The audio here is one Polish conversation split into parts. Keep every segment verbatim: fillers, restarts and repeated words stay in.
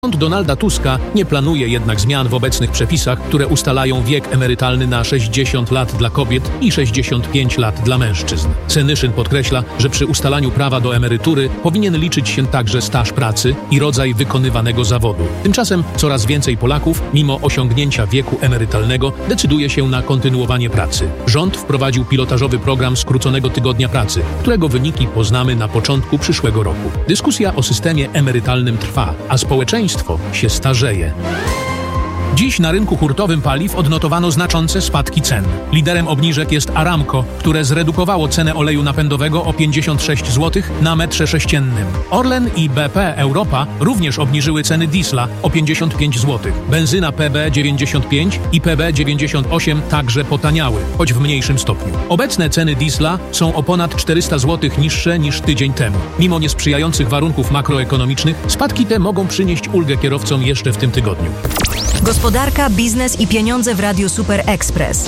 Rząd Donalda Tuska nie planuje jednak zmian w obecnych przepisach, które ustalają wiek emerytalny na sześćdziesiąt lat dla kobiet i sześćdziesiąt pięć lat dla mężczyzn. Senyszyn podkreśla, że przy ustalaniu prawa do emerytury powinien liczyć się także staż pracy i rodzaj wykonywanego zawodu. Tymczasem coraz więcej Polaków, mimo osiągnięcia wieku emerytalnego, decyduje się na kontynuowanie pracy. Rząd wprowadził pilotażowy program skróconego tygodnia pracy, którego wyniki poznamy na początku przyszłego roku. Dyskusja o systemie emerytalnym trwa, a społeczeństwo się starzeje. Dziś na rynku hurtowym paliw odnotowano znaczące spadki cen. Liderem obniżek jest Aramco, które zredukowało cenę oleju napędowego o pięćdziesiąt sześć złotych na metrze sześciennym. Orlen i B P Europa również obniżyły ceny diesla o pięćdziesiąt pięć złotych. Benzyna P B dziewięćdziesiąt pięć i P B dziewięćdziesiąt osiem także potaniały, choć w mniejszym stopniu. Obecne ceny diesla są o ponad czterysta złotych niższe niż tydzień temu. Mimo niesprzyjających warunków makroekonomicznych, spadki te mogą przynieść ulgę kierowcom jeszcze w tym tygodniu. Gospodarka, biznes i pieniądze w Radiu Super Express.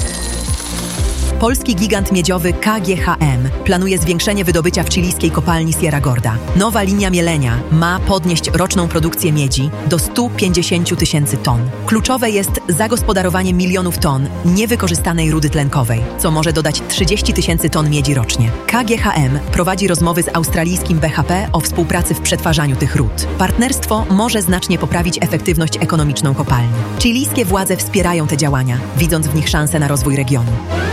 Polski gigant miedziowy K G H M planuje zwiększenie wydobycia w chilijskiej kopalni Sierra Gorda. Nowa linia mielenia ma podnieść roczną produkcję miedzi do stu pięćdziesięciu tysięcy ton. Kluczowe jest zagospodarowanie milionów ton niewykorzystanej rudy tlenkowej, co może dodać trzydzieści tysięcy ton miedzi rocznie. K G H M prowadzi rozmowy z australijskim B H P o współpracy w przetwarzaniu tych ród. Partnerstwo może znacznie poprawić efektywność ekonomiczną kopalni. Chilijskie władze wspierają te działania, widząc w nich szansę na rozwój regionu.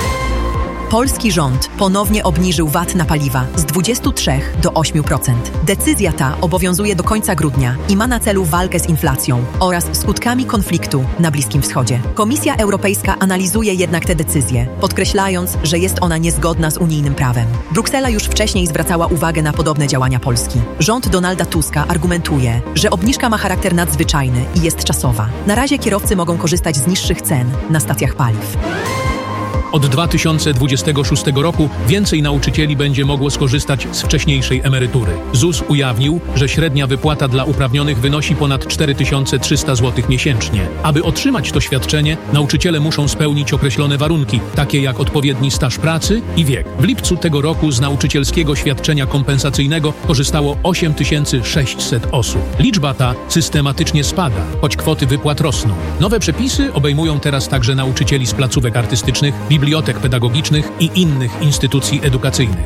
Polski rząd ponownie obniżył V A T na paliwa z dwudziestu trzech do ośmiu procent. Decyzja ta obowiązuje do końca grudnia i ma na celu walkę z inflacją oraz skutkami konfliktu na Bliskim Wschodzie. Komisja Europejska analizuje jednak tę decyzję, podkreślając, że jest ona niezgodna z unijnym prawem. Bruksela już wcześniej zwracała uwagę na podobne działania Polski. Rząd Donalda Tuska argumentuje, że obniżka ma charakter nadzwyczajny i jest czasowa. Na razie kierowcy mogą korzystać z niższych cen na stacjach paliw. Od dwa tysiące dwudziestego szóstego roku więcej nauczycieli będzie mogło skorzystać z wcześniejszej emerytury. Z U S ujawnił, że średnia wypłata dla uprawnionych wynosi ponad cztery tysiące trzysta złotych miesięcznie. Aby otrzymać to świadczenie, nauczyciele muszą spełnić określone warunki, takie jak odpowiedni staż pracy i wiek. W lipcu tego roku z nauczycielskiego świadczenia kompensacyjnego korzystało osiem tysięcy sześćset osób. Liczba ta systematycznie spada, choć kwoty wypłat rosną. Nowe przepisy obejmują teraz także nauczycieli z placówek artystycznych, bibliotek pedagogicznych i innych instytucji edukacyjnych.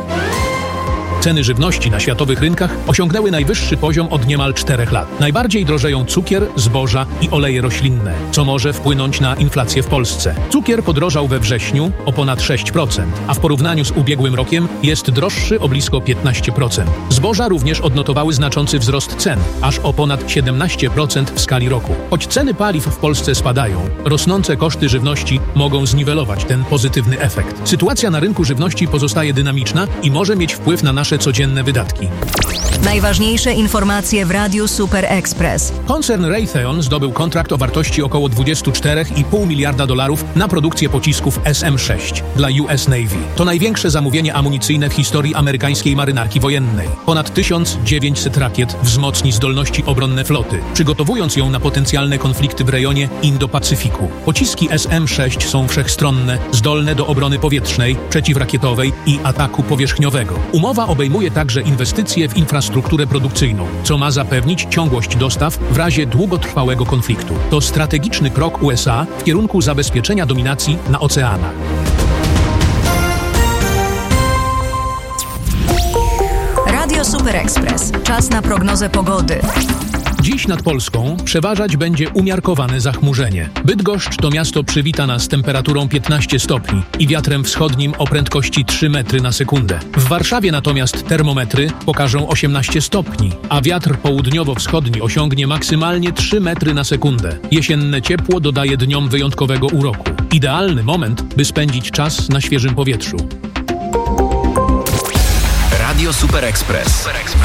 Ceny żywności na światowych rynkach osiągnęły najwyższy poziom od niemal czterech lat. Najbardziej drożeją cukier, zboża i oleje roślinne, co może wpłynąć na inflację w Polsce. Cukier podrożał we wrześniu o ponad sześć procent, a w porównaniu z ubiegłym rokiem jest droższy o blisko piętnaście procent. Zboża również odnotowały znaczący wzrost cen, aż o ponad siedemnaście procent w skali roku. Choć ceny paliw w Polsce spadają, rosnące koszty żywności mogą zniwelować ten pozytywny efekt. Sytuacja na rynku żywności pozostaje dynamiczna i może mieć wpływ na nasze codzienne wydatki. Najważniejsze informacje w Radiu Super Express. Koncern Raytheon zdobył kontrakt o wartości około dwadzieścia cztery i pół miliarda dolarów na produkcję pocisków S M sześć dla U S Navy. To największe zamówienie amunicyjne w historii amerykańskiej marynarki wojennej. Ponad tysiąc dziewięćset rakiet wzmocni zdolności obronne floty, przygotowując ją na potencjalne konflikty w rejonie Indo-Pacyfiku. Pociski S M sześć są wszechstronne, zdolne do obrony powietrznej, przeciwrakietowej i ataku powierzchniowego. Umowa obejmuje także inwestycje w infrastrukturę produkcyjną, co ma zapewnić ciągłość dostaw w razie długotrwałego konfliktu. To strategiczny krok U S A w kierunku zabezpieczenia dominacji na oceanach. Radio Super Express. Czas na prognozę pogody. Dziś nad Polską przeważać będzie umiarkowane zachmurzenie. Bydgoszcz to miasto przywita nas temperaturą piętnaście stopni i wiatrem wschodnim o prędkości trzy metry na sekundę. W Warszawie natomiast termometry pokażą osiemnaście stopni, a wiatr południowo-wschodni osiągnie maksymalnie trzy metry na sekundę. Jesienne ciepło dodaje dniom wyjątkowego uroku. Idealny moment, by spędzić czas na świeżym powietrzu. Radio Super Express.